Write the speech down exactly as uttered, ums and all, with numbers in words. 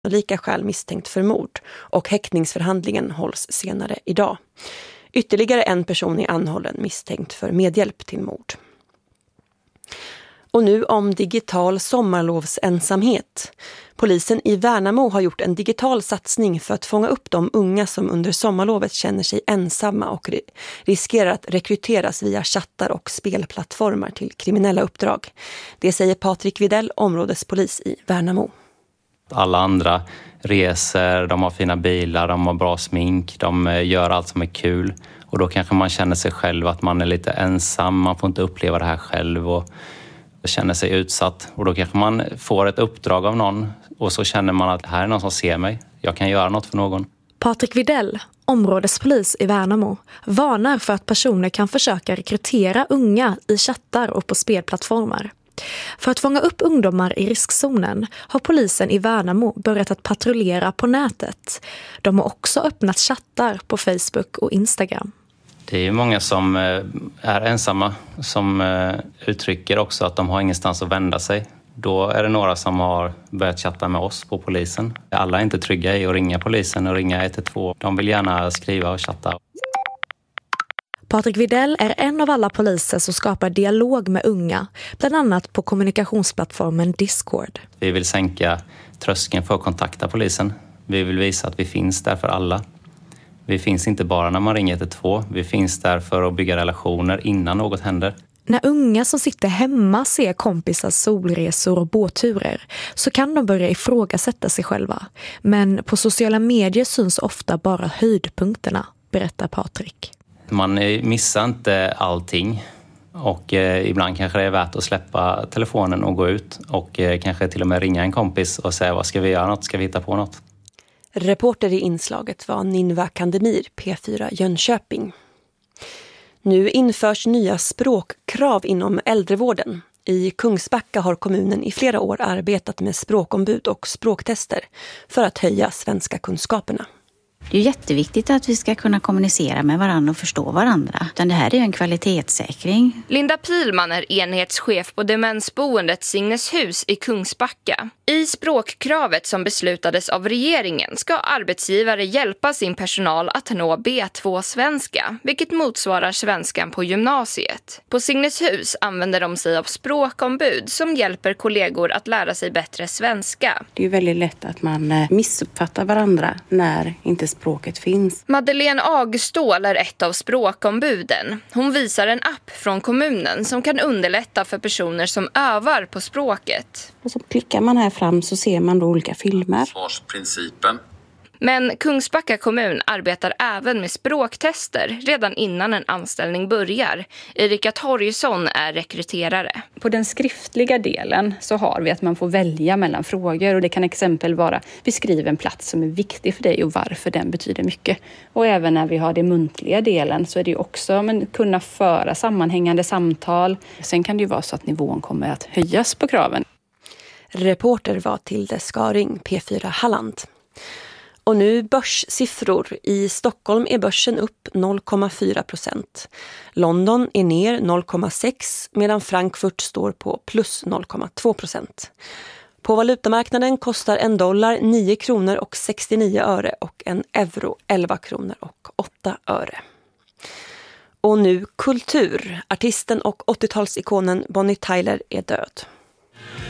lika skäl misstänkt för mord och häktningsförhandlingen hålls senare idag. Ytterligare en person är anhållen misstänkt för medhjälp till mord. Och nu om digital sommarlovsensamhet. Polisen i Värnamo har gjort en digital satsning för att fånga upp de unga som under sommarlovet känner sig ensamma och riskerar att rekryteras via chattar och spelplattformar till kriminella uppdrag. Det säger Patrik Videll, områdespolis i Värnamo. Alla andra reser, de har fina bilar, de har bra smink, de gör allt som är kul. Och då kanske man känner sig själv att man är lite ensam, man får inte uppleva det här själv och känner sig utsatt. Och då kanske man får ett uppdrag av någon och så känner man att här är någon som ser mig, jag kan göra något för någon. Patrik Videll, områdespolis i Värnamo, varnar för att personer kan försöka rekrytera unga i chattar och på spelplattformar. För att fånga upp ungdomar i riskzonen har polisen i Värnamo börjat att patrullera på nätet. De har också öppnat chattar på Facebook och Instagram. Det är många som är ensamma som uttrycker också att de har ingenstans att vända sig. Då är det några som har börjat chatta med oss på polisen. Alla är inte trygga i att ringa polisen och ringa ett ett två. De vill gärna skriva och chatta. Patrik Videll är en av alla poliser som skapar dialog med unga, bland annat på kommunikationsplattformen Discord. Vi vill sänka tröskeln för att kontakta polisen. Vi vill visa att vi finns där för alla. Vi finns inte bara när man ringer ett ett två. Vi finns där för att bygga relationer innan något händer. När unga som sitter hemma ser kompisars solresor och båtturer så kan de börja ifrågasätta sig själva. Men på sociala medier syns ofta bara höjdpunkterna, berättar Patrik. Man missar inte allting och eh, ibland kanske det är värt att släppa telefonen och gå ut och eh, kanske till och med ringa en kompis och säga vad ska vi göra något, ska vi hitta på något. Reporter i inslaget var Ninva Kandemir, P fyra Jönköping. Nu införs nya språkkrav inom äldrevården. I Kungsbacka har kommunen i flera år arbetat med språkombud och språktester för att höja svenska kunskaperna. Det är jätteviktigt att vi ska kunna kommunicera med varandra och förstå varandra. Utan det här är ju en kvalitetssäkring. Linda Pilman är enhetschef på demensboendet Signeshus i Kungsbacka. I språkkravet som beslutades av regeringen ska arbetsgivare hjälpa sin personal att nå B två svenska, vilket motsvarar svenskan på gymnasiet. På Signeshus använder de sig av språkombud som hjälper kollegor att lära sig bättre svenska. Det är väldigt lätt att man missuppfattar varandra när inte språket finns. Madeleine Agstål är ett av språkombuden. Hon visar en app från kommunen som kan underlätta för personer som övar på språket. Och så klickar man här fram så ser man då olika filmer. Svarsprincipen. Men Kungsbacka kommun arbetar även med språktester redan innan en anställning börjar. Erika Torgesson är rekryterare. På den skriftliga delen så har vi att man får välja mellan frågor och det kan exempel vara beskriv en plats som är viktig för dig och varför den betyder mycket. Och även när vi har den muntliga delen så är det ju också men, kunna föra sammanhängande samtal. Sen kan det ju vara så att nivån kommer att höjas på kraven. Reporter var Tilde Skaring, P fyra Halland. Och nu börssiffror. I Stockholm är börsen upp noll komma fyra procent. London är ner noll komma sex medan Frankfurt står på plus noll komma två procent. På valutamarknaden kostar en dollar nio kronor och sextionio öre och en euro elva kronor och åtta öre. Och nu kultur. Artisten och åttiotalsikonen Bonnie Tyler är död.